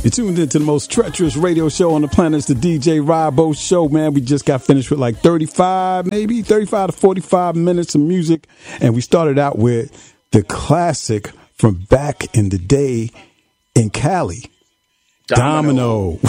You're tuned into the most treacherous radio show on the planet. It's the DJ Robo Show, man. We just got finished with like 35 to 45 minutes of music. And we started out with the classic from back in the day in Cali. Domino.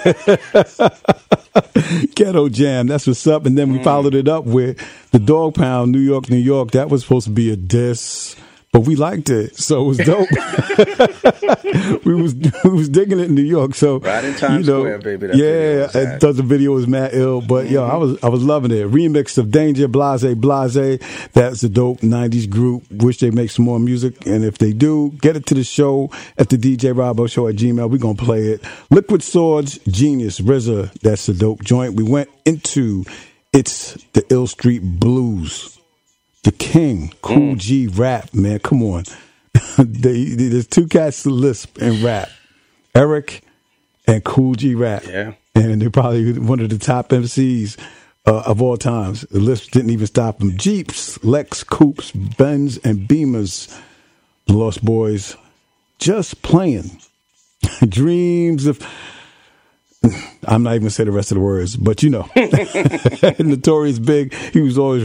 Ghetto Jam. That's what's up. And then we followed it up with the Dog Pound, New York, New York. That was supposed to be a diss, but we liked it, so it was dope. we was digging it in New York, so right in Times Square, baby. I thought the video was mad ill, but yo, I was loving it. Remix of Danger, Blase. That's a dope '90s group. Wish they make some more music, and if they do, get it to the show at the DJ Robo Show at Gmail. We're gonna play it. Liquid Swords, Genius, RZA. That's a dope joint. We went into It's the Ill Street Blues. The King, Cool G Rap, man, come on. There's two cats to lisp and rap, Eric and Cool G Rap. Yeah. And they're probably one of the top MCs of all times. The lisp didn't even stop them. Jeeps, Lex, Coupes, Benz, and Beamers. The Lost Boys, just playing. Dreams of... I'm not even going to say the rest of the words, but you know. Notorious Big, he was always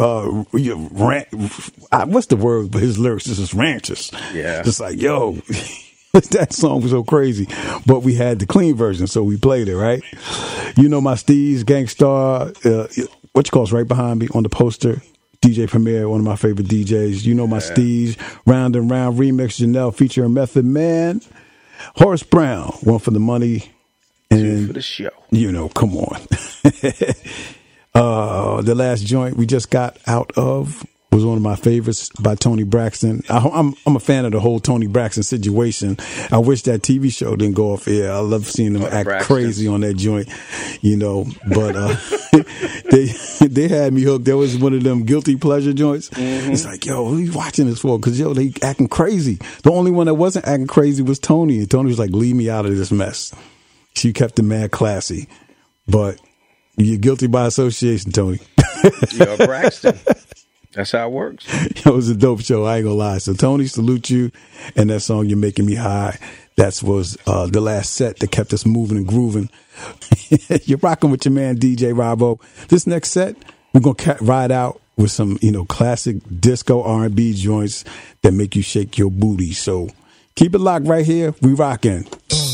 what's the word? But his lyrics is just ranchers. Yeah. Just like, yo, that song was so crazy. But we had the clean version, so we played it, right? You Know My Steez, Gangstar, what you call is right behind me on the poster. DJ Premier, one of my favorite DJs. You Know My Steez, Round and Round remix, Janelle featuring Method Man. Horace Brown, One for the Money. And, for the show. You know, come on. The last joint we just got out of was one of my favorites by Tony Braxton. I'm a fan of the whole Tony Braxton situation. I wish that TV show didn't go off air. I love seeing them act crazy on that joint, you know. But they had me hooked. There was one of them guilty pleasure joints. Mm-hmm. It's like, yo, who are you watching this for? Because, yo, they acting crazy. The only one that wasn't acting crazy was Tony. And Tony was like, leave me out of this mess. She kept it mad classy, but you're guilty by association, Tony. You're Braxton. That's how it works. It was a dope show. I ain't gonna lie. So, Tony, salute you. And that song, You're Making Me High, that was the last set that kept us moving and grooving. You're rocking with your man, DJ Robo. This next set, we're gonna ride out with some, classic disco R&B joints that make you shake your booty. So, keep it locked right here. We rocking.